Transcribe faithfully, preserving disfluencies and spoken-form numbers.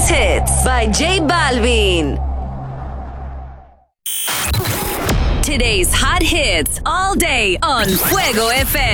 Greatest Hits by J Balvin. Today's hot hits all day on Fuego F M.